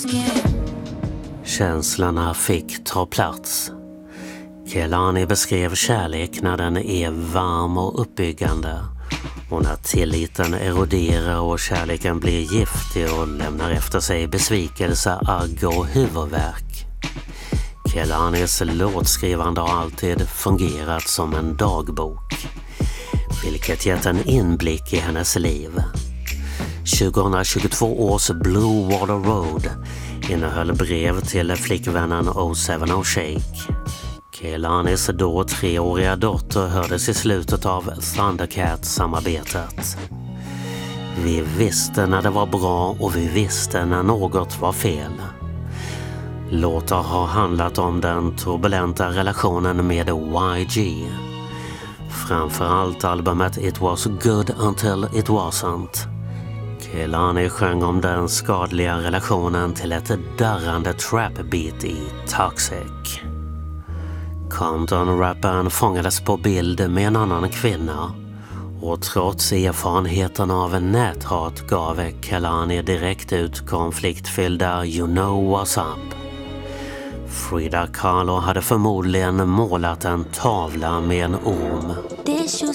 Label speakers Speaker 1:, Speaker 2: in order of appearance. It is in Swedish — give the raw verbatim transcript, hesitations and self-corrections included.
Speaker 1: Känslorna fick ta plats. Kehlani beskrev kärlek när den är varm och uppbyggande, och när tilliten eroderar och kärleken blir giftig och lämnar efter sig besvikelse, agg och huvudvärk. Kehlanis låtskrivande har alltid fungerat som en dagbok, vilket gett en inblick i hennes liv. tjugohundratjugotvå års Blue Water Road innehöll brev till flickvännen oh seven oh Shake. Kehlanis då treåriga dotter hördes i slutet av Thundercat-samarbetet. Vi visste när det var bra och vi visste när något var fel. Låtar har handlat om den turbulenta relationen med Y G. Framförallt albumet It Was Good Until It Wasn't. Kehlani sjöng om den skadliga relationen till ett darrande trap-beat i Toxic. Compton-rapparen fångades på bild med en annan kvinna, och trots erfarenheten av näthat gav Kehlani direkt ut konfliktfyllda You Know What's Up. Frida Kahlo hade förmodligen målat en tavla med en orm.
Speaker 2: This you